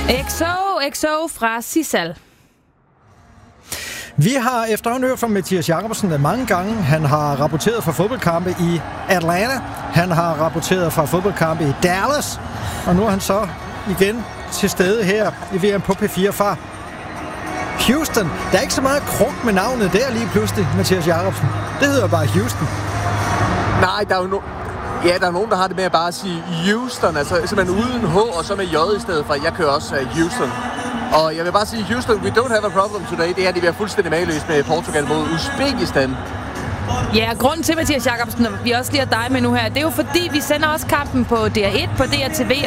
XO fra Sissal. Vi har efterhånden hørt fra Mathias Jacobsen mange gange. Han har rapporteret fra fodboldkampe i Atlanta. Han har rapporteret fra fodboldkampe i Dallas. Og nu er han så igen til stede her i VM på P4 fra Houston. Der er ikke så meget kruk med navnet der lige pludselig, Mathias Jacobsen. Det hedder bare Houston. Nej, der er jo der er nogen, der har det med at bare sige Houston, altså simpelthen uden H og så med J i stedet for. Jeg kører også Houston. Og jeg vil bare sige, Houston, we don't have a problem today. Det her, de bliver fuldstændig mageløst med Portugal mod Uzbekistan. Ja, grunden til, Mathias Jacobsen, og vi også lige har dig med nu her, det er jo fordi, vi sender også kampen på DR1, på DRTV,